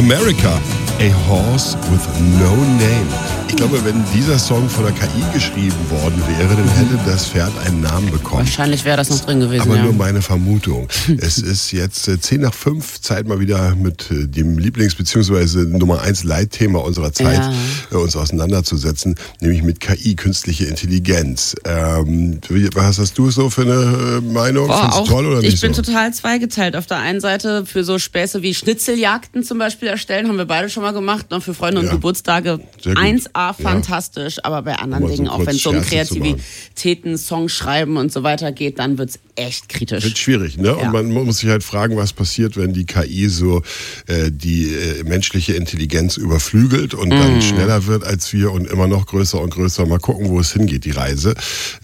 America, A Horse with No Name. Ich glaube, wenn dieser Song von der KI geschrieben worden wäre, dann hätte das Pferd einen Namen bekommen. Wahrscheinlich wäre das noch drin gewesen. Aber nur meine Vermutung. Es ist jetzt 10:05, Zeit mal wieder mit dem Lieblings- bzw. Nummer 1 Leitthema unserer Zeit uns auseinanderzusetzen, nämlich mit KI, künstliche Intelligenz. Was hast du so für eine Meinung? Findest du toll oder nicht? Ich bin total zweigeteilt. Auf der einen Seite für so Späße wie Schnitzeljagden zum Beispiel erstellen, haben wir beide schon mal gemacht, noch für Freunde und Geburtstage. 1A fantastisch, aber bei anderen Dingen, auch wenn es um Kreativitäten, Songs schreiben und so weiter geht, dann wird's echt kritisch. Wird schwierig, ne? Und man muss sich halt fragen, was passiert, wenn die KI so die menschliche Intelligenz überflügelt und dann schneller wird als wir und immer noch größer und größer. Mal gucken, wo es hingeht, die Reise.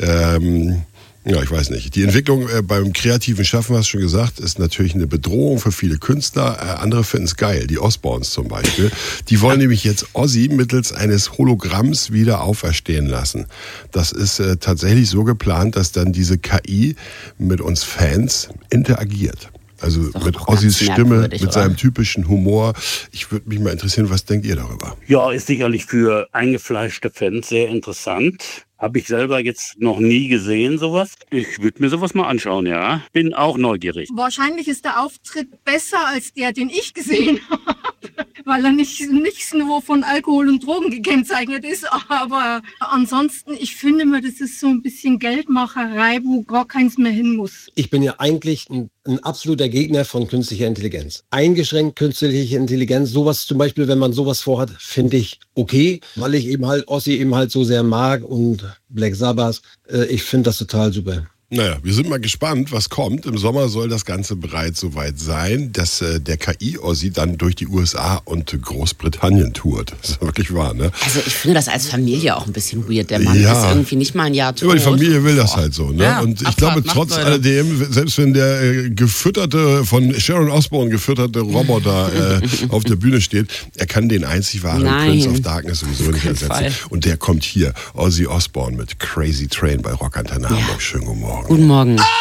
Ja, ich weiß nicht. Die Entwicklung beim kreativen Schaffen, hast du schon gesagt, ist natürlich eine Bedrohung für viele Künstler. Andere finden es geil, die Osborns zum Beispiel. Die wollen nämlich jetzt Ozzy mittels eines Hologramms wieder auferstehen lassen. Das ist tatsächlich so geplant, dass dann diese KI mit uns Fans interagiert. Also mit Ozzys Stimme, mit seinem typischen Humor. Ich würde mich mal interessieren, was denkt ihr darüber? Ja, ist sicherlich für eingefleischte Fans sehr interessant. Habe ich selber jetzt noch nie gesehen, sowas. Ich würde mir sowas mal anschauen, ja. Bin auch neugierig. Wahrscheinlich ist der Auftritt besser als der, den ich gesehen habe. Weil er nicht nur von Alkohol und Drogen gekennzeichnet ist. Aber ansonsten, ich finde mir, das ist so ein bisschen Geldmacherei, wo gar keins mehr hin muss. Ich bin ja eigentlich ein absoluter Gegner von künstlicher Intelligenz. Eingeschränkt künstliche Intelligenz, sowas zum Beispiel, wenn man sowas vorhat, finde ich okay, weil ich eben halt Ozzy eben halt so sehr mag und Black Sabbath. Ich finde das total super. Naja, wir sind mal gespannt, was kommt. Im Sommer soll das Ganze bereits soweit sein, dass der KI-Ozzy dann durch die USA und Großbritannien tourt. Das ist wirklich wahr, ne? Also ich finde das als Familie auch ein bisschen weird. Der Mann ist irgendwie nicht mal ein Jahr tot. Aber die Familie will das halt so, ne? Ja, und ich glaube, trotz alledem, selbst wenn der von Sharon Osbourne gefütterte Roboter auf der Bühne steht, er kann den einzig wahren Prince of Darkness sowieso nicht ersetzen. Und der kommt hier, Ozzy Osbourne mit Crazy Train bei Rock Antenne Hamburg. Schönen guten Morgen. Guten Morgen.